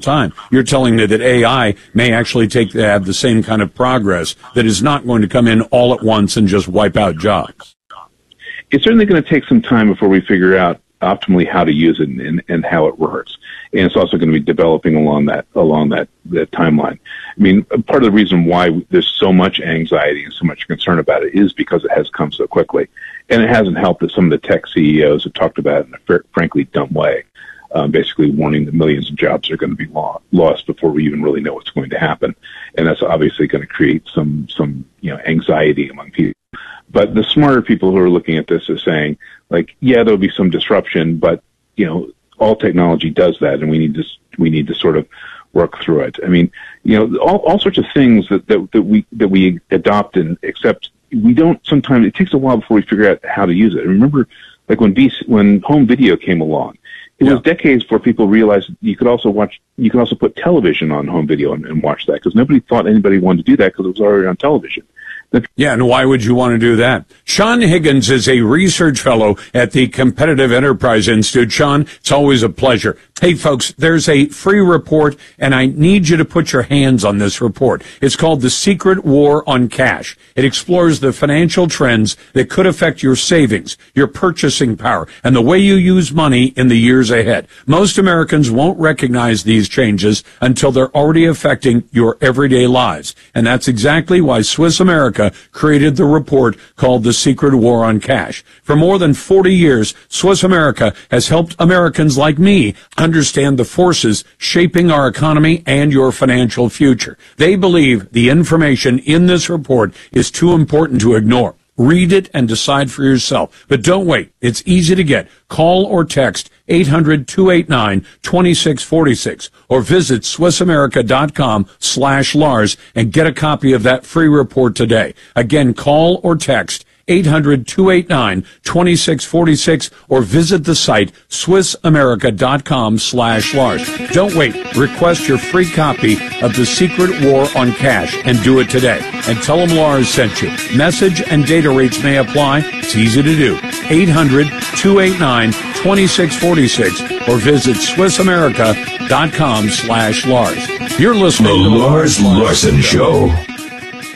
time. You're telling me that AI may actually have the same kind of progress that is not going to come in all at once and just wipe out jobs. It's certainly going to take some time before we figure out optimally how to use it and how it works. And it's also going to be developing along that timeline. I mean, part of the reason why there's so much anxiety and so much concern about it is because it has come so quickly. And it hasn't helped that some of the tech CEOs have talked about it in a frankly dumb way, basically warning that millions of jobs are going to be lost before we even really know what's going to happen. And that's obviously going to create some anxiety among people. But the smarter people who are looking at this are saying, like, yeah, there'll be some disruption, but, all technology does that, and we need to sort of work through it. I mean, all sorts of things that we adopt and accept, we don't sometimes, it takes a while before we figure out how to use it. Remember, like when home video came along, it was decades before people realized you could also put television on home video and watch that, because nobody thought anybody wanted to do that because it was already on television. Yeah, and why would you want to do that? Sean Higgins is a research fellow at the Competitive Enterprise Institute. Sean, it's always a pleasure. Hey, folks, there's a free report, and I need you to put your hands on this report. It's called The Secret War on Cash. It explores the financial trends that could affect your savings, your purchasing power, and the way you use money in the years ahead. Most Americans won't recognize these changes until they're already affecting your everyday lives. And that's exactly why Swiss America created the report called The Secret War on Cash. For more than 40 years, Swiss America has helped Americans like me understand the forces shaping our economy and your financial future. They believe the information in this report is too important to ignore. Read it and decide for yourself. But don't wait. It's easy to get. Call or text 800-289-2646 or visit SwissAmerica.com/Lars and get a copy of that free report today. Again, call or text 800-289-2646 or visit the site SwissAmerica.com/Lars. Don't wait. Request your free copy of The Secret War on Cash and do it today. And tell them Lars sent you. Message and data rates may apply. It's easy to do. 800-289-2646 or visit SwissAmerica.com/Lars. You're listening to The Lars Larson Show.